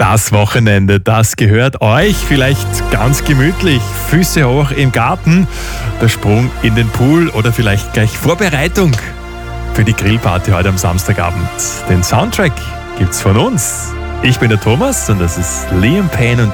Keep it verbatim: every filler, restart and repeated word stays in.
Das Wochenende, das gehört euch vielleicht ganz gemütlich. Füße hoch im Garten, der Sprung in den Pool oder vielleicht gleich Vorbereitung für die Grillparty heute am Samstagabend. Den Soundtrack gibt's von uns. Ich bin der Thomas und das ist Liam Payne und